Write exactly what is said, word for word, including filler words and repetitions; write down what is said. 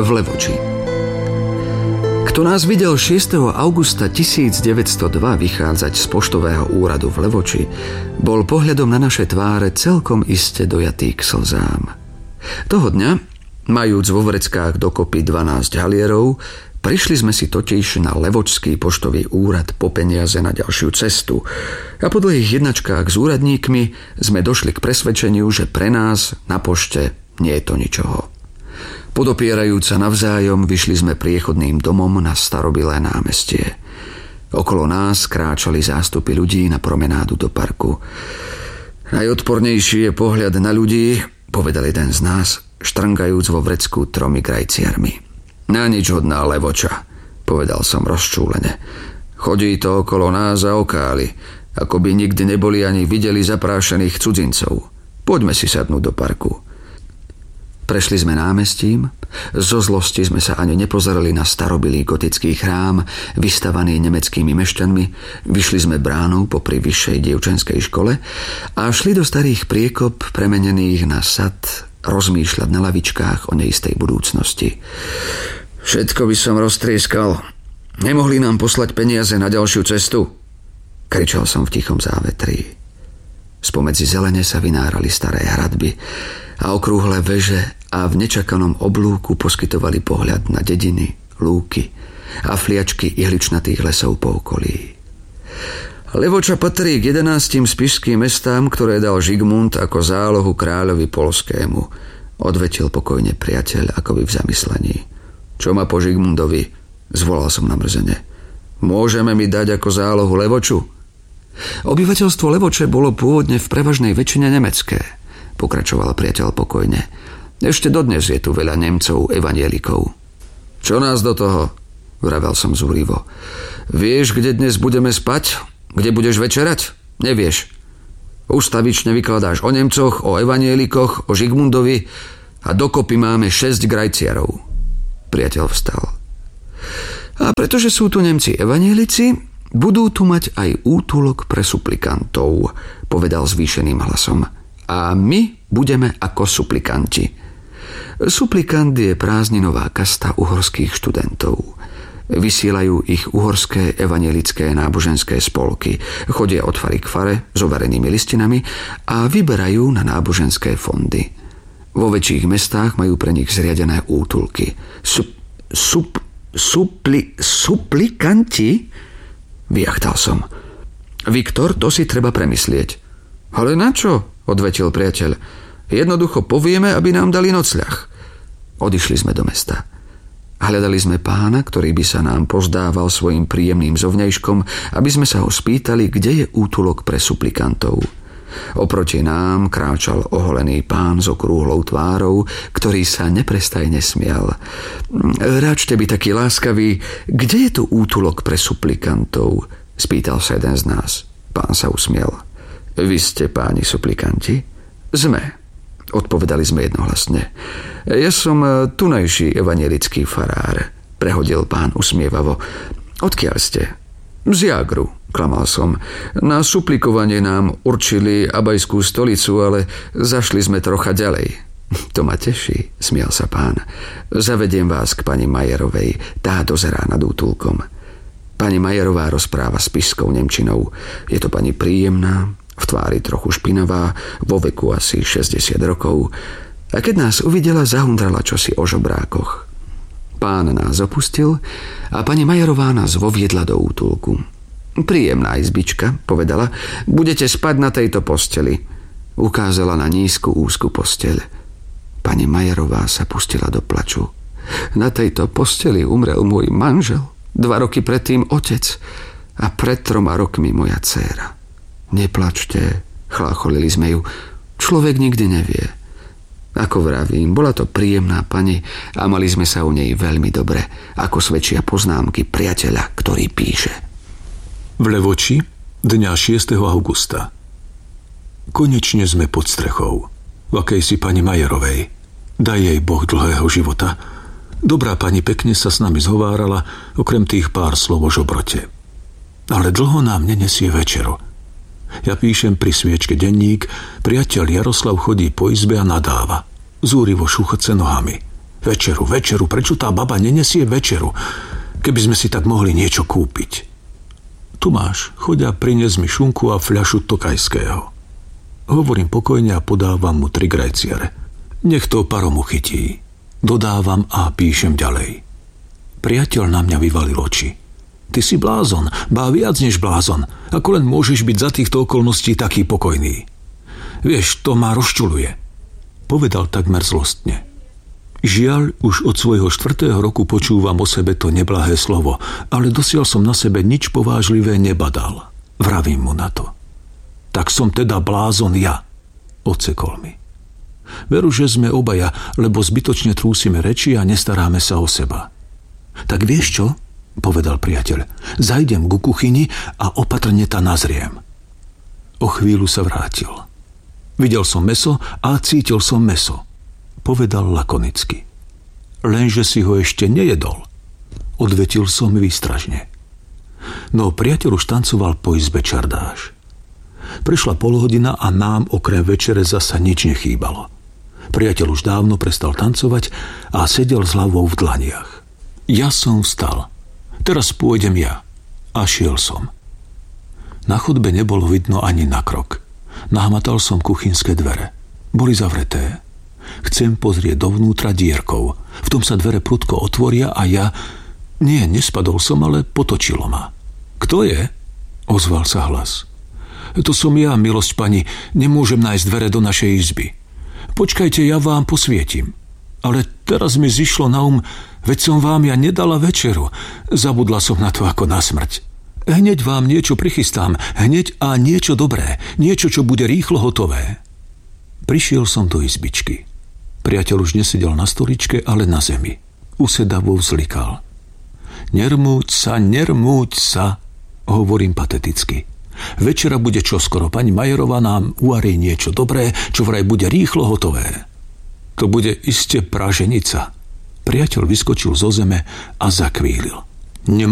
v Levoči. Kto nás videl šiesteho augusta tisícdeväťstodva vychádzať z poštového úradu v Levoči, bol pohľadom na naše tváre celkom iste dojatý k slzám. Toho dňa, majúc vo vreckách dokopy dvanásť halierov, prišli sme si totiž na Levočský poštový úrad po peniaze na ďalšiu cestu a po dlhých jednačkách s úradníkmi sme došli k presvedčeniu, že pre nás na pošte nie je to ničoho. Podopierajúc sa navzájom, vyšli sme priechodným domom na starobilé námestie. Okolo nás kráčali zástupy ľudí na promenádu do parku. Najodpornejší je pohľad na ľudí, povedal jeden z nás, štrngajúc vo vrecku tromi grajciarmi. Na nič hodná Levoča, povedal som rozčúlene. Chodí to okolo nás a okáli, ako by nikdy neboli ani videli zaprášených cudzincov. Poďme si sadnúť do parku. Prešli sme námestím, zo zlosti sme sa ani nepozerali na starobilý gotický chrám, vystavaný nemeckými mešťanmi, vyšli sme bránou popri vyššej dievčenskej škole a šli do starých priekop premenených na sad rozmýšľať na lavičkách o neistej budúcnosti. Všetko by som roztrieskal. Nemohli nám poslať peniaze na ďalšiu cestu? Kričal som v tichom závetrí. Spomedzi zelene sa vynárali staré hradby a okrúhle veže a v nečakanom oblúku poskytovali pohľad na dediny, lúky a fliačky ihličnatých lesov po okolí. Levoča patrí k jedenástim spišským mestám, ktoré dal Žigmund ako zálohu kráľovi Polskému, odvetil pokojne priateľ akoby v zamyslení. Čo má po Žigmundovi? Zvolal som namrzene. Môžeme mi dať ako zálohu Levoču? Obyvateľstvo Levoče bolo pôvodne v prevažnej väčšine nemecké, pokračoval priateľ pokojne. Ešte dodnes je tu veľa Nemcov evanielikov. Čo nás do toho? Vravel som zúrivo. Vieš, kde dnes budeme spať? Kde budeš večerať? Nevieš. Ustavične vykladáš o Nemcoch, o evanielikoch, o Žigmundovi a dokopy máme šesť grajciarov. Priateľ vstal. A pretože sú tu Nemci evanielici, budú tu mať aj útulok pre suplikantov, povedal zvýšeným hlasom. A my budeme ako suplikanti. Suplikant je prázdninová kasta uhorských študentov. Vysielajú ich uhorské evanielické náboženské spolky. Chodia od fary k fare s overenými listinami a vyberajú na náboženské fondy. Vo väčších mestách majú pre nich zriadené útulky. Sup, sup, supli, suplikanti? Vyjachtal som. Viktor, to si treba premyslieť. Ale na čo? Odvetil priateľ. Jednoducho povieme, aby nám dali nocľah. Odišli sme do mesta. Hľadali sme pána, ktorý by sa nám pozdával svojim príjemným zovňajškom, aby sme sa ho spýtali, kde je útulok pre suplikantov. Oproti nám kráčal oholený pán s okrúhlou tvárou, ktorý sa neprestajne smial. Račte by taký láskavý, kde je tu útulok pre suplikantov? Spýtal sa jeden z nás. Pán sa usmiel. Vy ste páni suplikanti? Sme, odpovedali sme jednohlasne. Ja som tunajší evanielický farár, prehodil pán usmievavo. Odkiaľ ste? Z Jágru, klamal som. Na suplikovanie nám určili abajskú stolicu, ale zašli sme trocha ďalej. To ma teší, smial sa pán. Zavediem vás k pani Majerovej, tá dozerá nad útulkom. Pani Majerová rozpráva spišskou nemčinou. Je to pani príjemná, v tvári trochu špinavá, vo veku asi šesťdesiat rokov. A keď nás uvidela, zahundrala čosi o žobrákoch. Pán nás opustil a pani Majerová nás voviedla do útulku. Príjemná izbička, povedala, budete spať na tejto posteli. Ukázala na nízku úzku posteľ. Pani Majerová sa pustila do plaču. Na tejto posteli umrel môj manžel, dva roky predtým otec a pred troma rokmi moja dcéra. Neplačte, chlácholili sme ju. Človek nikdy nevie. Ako vravím, bola to príjemná pani a mali sme sa u nej veľmi dobre, ako svedčia poznámky priateľa, ktorý píše. V Levoči, dňa šiesteho augusta. Konečne sme pod strechou. V akejsi pani Majerovej. Daj jej Boh dlhého života. Dobrá pani pekne sa s nami zhovárala, okrem tých pár slov o žobrote. Ale dlho nám nenesie večeru. Ja píšem pri sviečke denník, priateľ Jaroslav chodí po izbe a nadáva. Zúrivo šuchoce nohami. Večeru, večeru, prečo tá baba nenesie večeru? Keby sme si tak mohli niečo kúpiť. Tu máš, choď a prines mi šunku a fľašu tokajského. Hovorím pokojne a podávam mu tri grajciare. Nech to paromu chytí. Dodávam a píšem ďalej. Priateľ na mňa vyvalil oči. Ty si blázon, bá viac než blázon. Ako len môžeš byť za týchto okolností taký pokojný. Vieš, to ma rozčuľuje. Povedal takmer zlostne. Žiaľ, už od svojho štvrtého roku počúvam o sebe to neblahé slovo, ale dosiaľ som na sebe nič povážlivé nebadal. Vravím mu na to. Tak som teda blázon ja, odsekol mi. Veru, že sme obaja, lebo zbytočne trúsime reči a nestaráme sa o seba. Tak vieš čo? Povedal priateľ. Zajdem ku kuchyni a opatrne ta nazriem. O chvíľu sa vrátil. Videl som mäso a cítil som mäso. Povedal lakonicky. Lenže si ho ešte nejedol. Odvetil som výstražne. No priateľ už tancoval po izbe čardáš. Prešla polhodina a nám okrem večere zasa nič nechýbalo. Priateľ už dávno prestal tancovať a sedel s hlavou v dlaniach. Ja som vstal. Teraz pôjdem ja. A šiel som. Na chodbe nebolo vidno ani na krok. Nahmatal som kuchynské dvere. Boli zavreté. Chcem pozrieť dovnútra dierkou. V tom sa dvere prudko otvoria a ja... Nie, nespadol som, ale potočilo ma. Kto je? Ozval sa hlas. To som ja, milosť pani. Nemôžem nájsť dvere do našej izby. Počkajte, ja vám posvietim. Ale teraz mi zišlo na um, veď som vám ja nedala večeru. Zabudla som na to ako na smrť. Hneď vám niečo prichystám. Hneď a niečo dobré. Niečo, čo bude rýchlo hotové. Prišiel som do izbičky. Priateľ už nesedel na stoličke, ale na zemi. Usedavo vzlikal. Nermúť sa, nermúť sa, hovorím pateticky. Večera bude čoskoro. Pani Majerová nám uvarí niečo dobré, čo vraj bude rýchlo hotové. To bude iste praženica. Priateľ vyskočil zo zeme a zakvílil. Nemá